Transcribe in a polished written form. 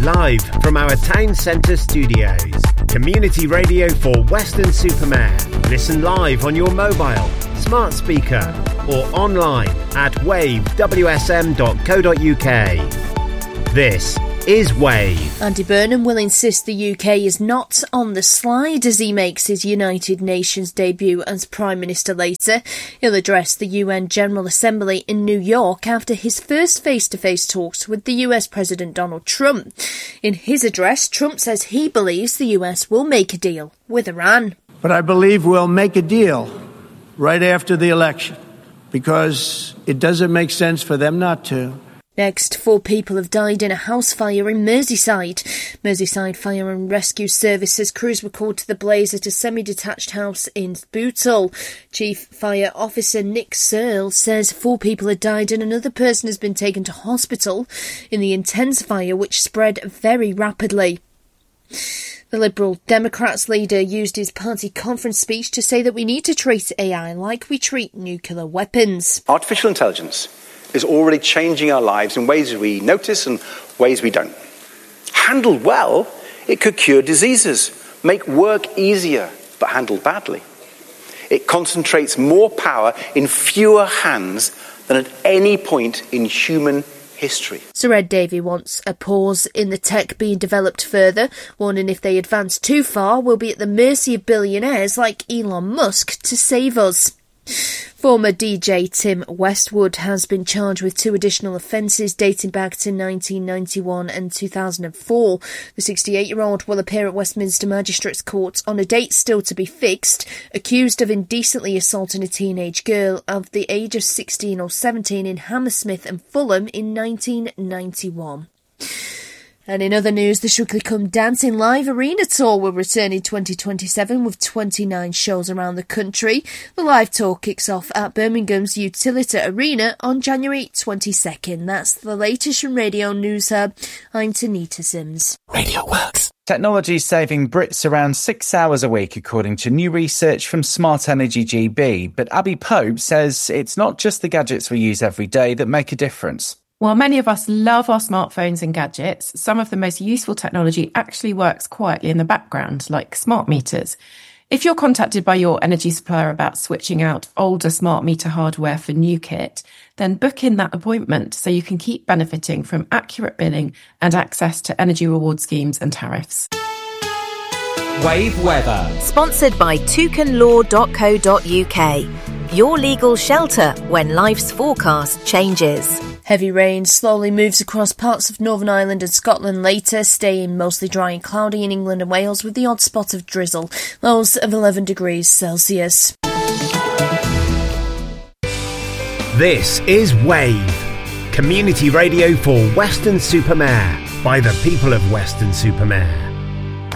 Live from our town centre studios. Community radio for Weston-super-Mare. Listen live on your mobile, smart speaker or online at wavewsm.co.uk. This is Wave. Andy Burnham will insist the UK is not on the slide as he makes his United Nations debut as Prime Minister later. He'll address the UN General Assembly in New York after his first face-to-face talks with the US President Donald Trump. In his address, Trump says he believes the US will make a deal with Iran. But I believe we'll make a deal right after the election because it doesn't make sense for them not to. Next, 4 people have died in a house fire in Merseyside. Merseyside Fire and Rescue Services crews were called to the blaze at a semi-detached house in Bootle. Chief Fire Officer Nick Searle says 4 people had died and another person has been taken to hospital in the intense fire which spread very rapidly. The Liberal Democrats leader used his party conference speech to say that we need to treat AI like we treat nuclear weapons. Artificial intelligence is already changing our lives in ways we notice and ways we don't. Handled well, it could cure diseases, make work easier, but handled badly, it concentrates more power in fewer hands than at any point in human history. Sir Ed Davey wants a pause in the tech being developed further, warning if they advance too far, we'll be at the mercy of billionaires like Elon Musk to save us. Former DJ Tim Westwood has been charged with 2 additional offences dating back to 1991 and 2004. The 68-year-old will appear at Westminster Magistrates Court on a date still to be fixed, accused of indecently assaulting a teenage girl of the age of 16 or 17 in Hammersmith and Fulham in 1991. And in other news, the Strictly Come Dancing Live Arena Tour will return in 2027 with 29 shows around the country. The live tour kicks off at Birmingham's Utilita Arena on January 22nd. That's the latest from Radio News Hub. I'm Tanita Sims. Radio Works. Technology is saving Brits around 6 hours a week, according to new research from Smart Energy GB. But Abby Pope says it's not just the gadgets we use every day that make a difference. While many of us love our smartphones and gadgets, some of the most useful technology actually works quietly in the background, like smart meters. If you're contacted by your energy supplier about switching out older smart meter hardware for new kit, then book in that appointment so you can keep benefiting from accurate billing and access to energy reward schemes and tariffs. Wave weather. Sponsored by toucanlaw.co.uk. Your legal shelter when life's forecast changes. Heavy rain slowly moves across parts of Northern Ireland and Scotland later, staying mostly dry and cloudy in England and Wales with the odd spot of drizzle. Lows of 11 degrees Celsius. This is Wave. Community radio for Weston-super-Mare by the people of Weston-super-Mare.